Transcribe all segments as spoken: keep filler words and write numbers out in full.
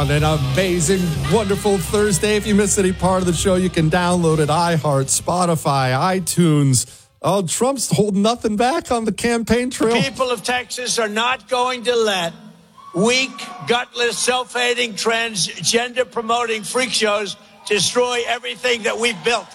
on an amazing, wonderful Thursday. If you missed any part of the show, you can download it. iHeart, Spotify, iTunes. Oh, Trump's holding nothing back on the campaign trail. The people of Texas are not going to let weak, gutless, self-hating, transgender-promoting freak shows destroy everything that we've built.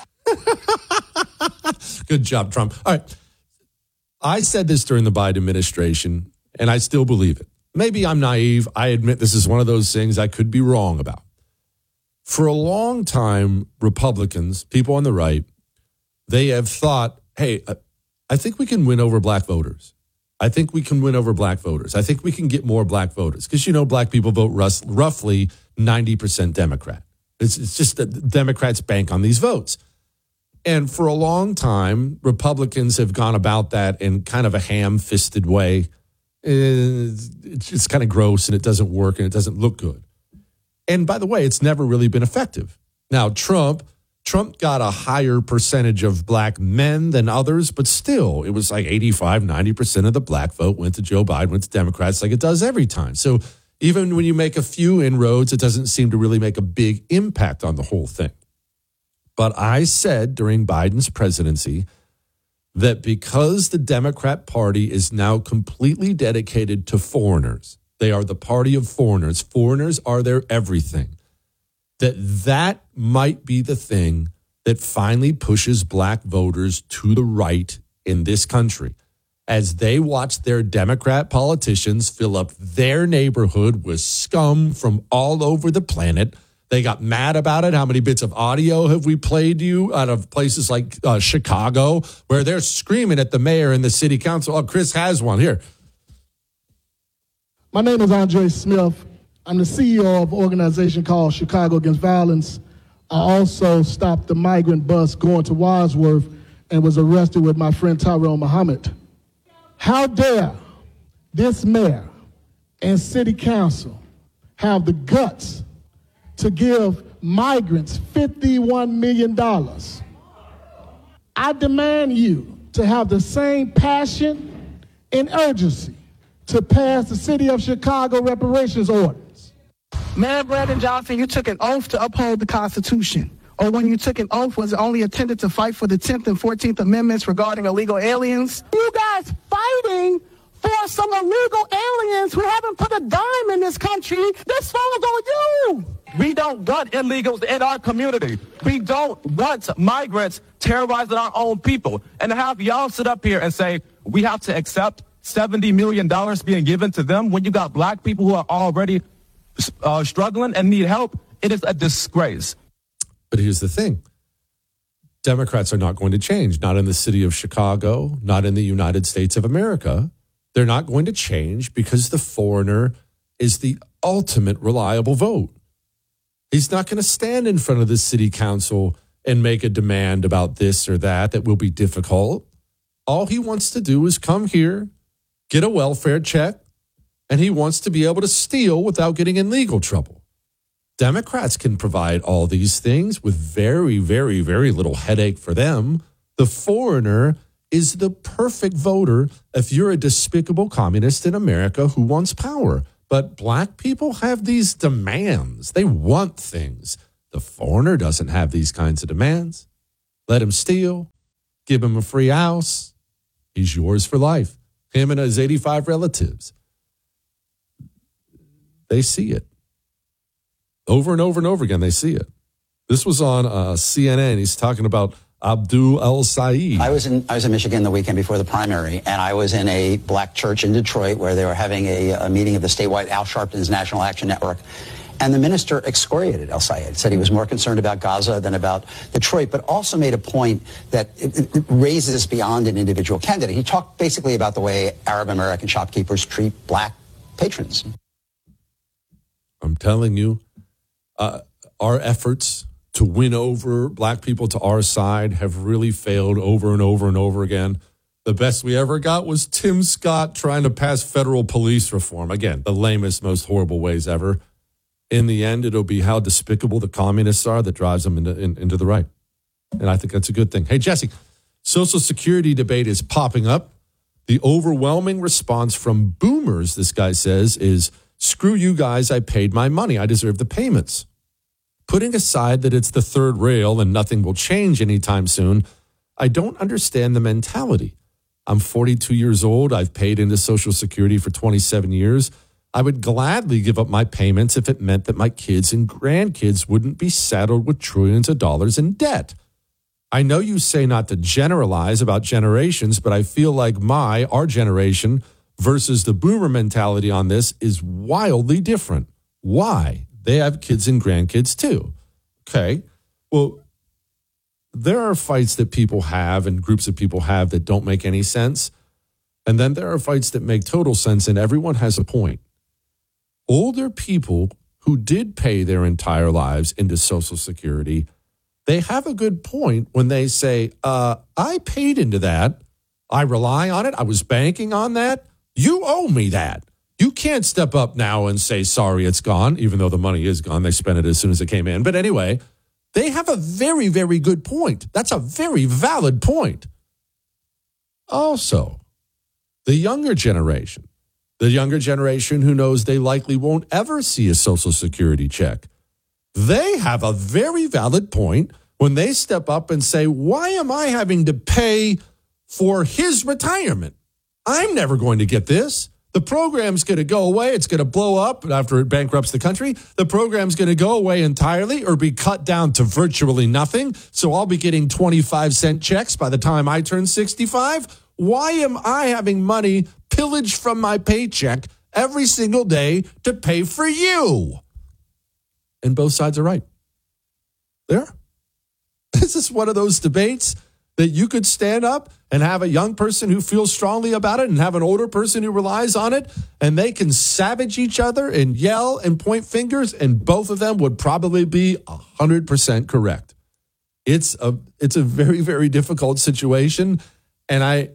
Good job, Trump. All right. I said this during the Biden administration, and I still believe it. Maybe I'm naive. I admit this is one of those things I could be wrong about. For a long time, Republicans, people on the right, they have thought, hey, I think we can win over black voters. I think we can win over black voters. I think we can get more black voters. Because, you know, black people vote roughly ninety percent Democrat. It's, it's just that Democrats bank on these votes. And for a long time, Republicans have gone about that in kind of a ham-fisted way. It's, it's kind of gross and it doesn't work and it doesn't look good. And by the way, it's never really been effective. Now, Trump, Trump got a higher percentage of black men than others, but still, it was like eighty-five, ninety percent of the black vote went to Joe Biden, went to Democrats like it does every time. So even when you make a few inroads, it doesn't seem to really make a big impact on the whole thing. But I said during Biden's presidency that because the Democrat Party is now completely dedicated to foreigners, they are the party of foreigners, foreigners are their everything, that that might be the thing that finally pushes black voters to the right in this country as they watch their Democrat politicians fill up their neighborhood with scum from all over the planet. They got mad about it. How many bits of audio have we played you out of places like uh, Chicago where they're screaming at the mayor and the city council? Oh, Chris has one here. My name is Andre Smith. I'm the C E O of an organization called Chicago Against Violence. I also stopped the migrant bus going to Wadsworth and was arrested with my friend Tyrell Muhammad. How dare this mayor and city council have the guts to give migrants fifty-one million dollars. I demand you to have the same passion and urgency to pass the City of Chicago reparations ordinance. Mayor Brandon Johnson, you took an oath to uphold the Constitution. Or when you took an oath, was it only intended to fight for the tenth and fourteenth Amendments regarding illegal aliens? You guys fighting for some illegal aliens who haven't put a dime in this country. This falls on you. We don't want illegals in our community. We don't want migrants terrorizing our own people. And to have y'all sit up here and say we have to accept seventy million dollars being given to them when you got black people who are already uh, struggling and need help, it is a disgrace. But here's the thing. Democrats are not going to change, not in the city of Chicago, not in the United States of America. They're not going to change because the foreigner is the ultimate reliable vote. He's not going to stand in front of the city council and make a demand about this or that that will be difficult. All he wants to do is come here, get a welfare check, and he wants to be able to steal without getting in legal trouble. Democrats can provide all these things with very, very, very little headache for them. The foreigner is the perfect voter if you're a despicable communist in America who wants power. But black people have these demands. They want things. The foreigner doesn't have these kinds of demands. Let him steal. Give him a free house. He's yours for life. Him and his eighty-five relatives. They see it. Over and over and over again, they see it. This was on uh, C N N. He's talking about Abdul El-Sayed. I was in I was in Michigan the weekend before the primary, and I was in a black church in Detroit where they were having a, a meeting of the statewide Al Sharpton's National Action Network. And the minister excoriated El-Sayed, said he was more concerned about Gaza than about Detroit, but also made a point that it, it raises beyond an individual candidate. He talked basically about the way Arab American shopkeepers treat black patrons. I'm telling you, uh, our efforts to win over black people to our side have really failed over and over and over again. The best we ever got was Tim Scott trying to pass federal police reform. Again, the lamest, most horrible ways ever. In the end, it'll be how despicable the communists are that drives them into, in, into the right. And I think that's a good thing. Hey, Jesse, Social Security debate is popping up. The overwhelming response from boomers, this guy says, is Screw you guys, I paid my money. I deserve the payments. Putting aside that it's the third rail and nothing will change anytime soon, I don't understand the mentality. I'm forty-two years old. I've paid into Social Security for twenty-seven years. I would gladly give up my payments if it meant that my kids and grandkids wouldn't be saddled with trillions of dollars in debt. I know you say not to generalize about generations, but I feel like my, our generation versus the boomer mentality on this is wildly different. Why? They have kids and grandkids too. Okay. Well, there are fights that people have and groups of people have that don't make any sense. And then there are fights that make total sense, and everyone has a point. Older people who did pay their entire lives into Social Security, they have a good point when they say, uh, I paid into that. I rely on it. I was banking on that. You owe me that. You can't step up now and say, sorry, it's gone, even though the money is gone. They spent it as soon as it came in. But anyway, they have a very, very good point. That's a very valid point. Also, the younger generation, the younger generation who knows they likely won't ever see a Social Security check, they have a very valid point when they step up and say, why am I having to pay for his retirement? I'm never going to get this. The program's going to go away. It's going to blow up after it bankrupts the country. The program's going to go away entirely or be cut down to virtually nothing. So I'll be getting twenty-five cent checks by the time I turn sixty-five. Why am I having money pillaged from my paycheck every single day to pay for you? And both sides are right. There. This is one of those debates that you could stand up and have a young person who feels strongly about it and have an older person who relies on it, and they can savage each other and yell and point fingers, and both of them would probably be one hundred percent correct. It's a it's a very, very difficult situation, and I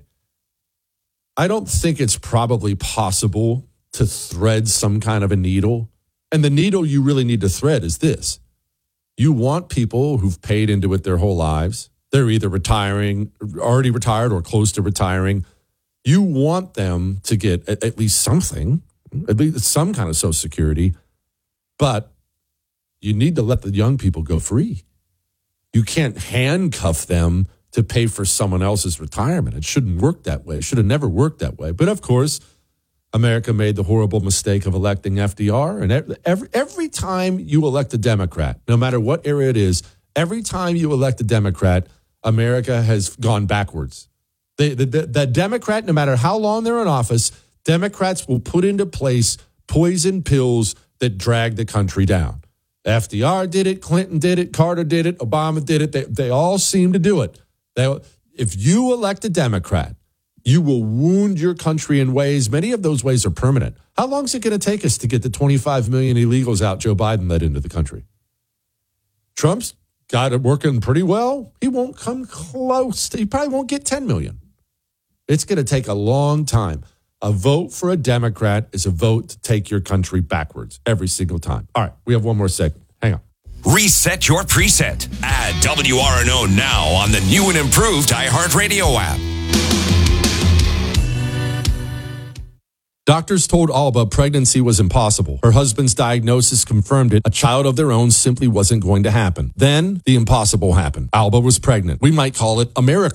I don't think it's probably possible to thread some kind of a needle. And the needle you really need to thread is this. You want people who've paid into it their whole lives. They're either retiring, already retired, or close to retiring. You want them to get at, at least something, at least some kind of Social Security, but you need to let the young people go free. You can't handcuff them to pay for someone else's retirement. It shouldn't work that way. It should have never worked that way. But of course, America made the horrible mistake of electing F D R. And every, every time you elect a Democrat, no matter what area it is, every time you elect a Democrat, America has gone backwards. The, the, the, the Democrat, no matter how long they're in office, Democrats will put into place poison pills that drag the country down. F D R did it, Clinton did it, Carter did it, Obama did it. They, they all seem to do it. They, if you elect a Democrat, you will wound your country in ways. Many of those ways are permanent. How long is it going to take us to get the twenty-five million illegals out Joe Biden let into the country? Trump's got it working pretty well. He won't come close. To, he probably won't get ten million. It's going to take a long time. A vote for a Democrat is a vote to take your country backwards every single time. All right, we have one more segment. Hang on. Reset your preset. Add W R N O now on the new and improved iHeartRadio app. Doctors told Alba pregnancy was impossible. Her husband's diagnosis confirmed it. A child of their own simply wasn't going to happen. Then the impossible happened. Alba was pregnant. We might call it a miracle.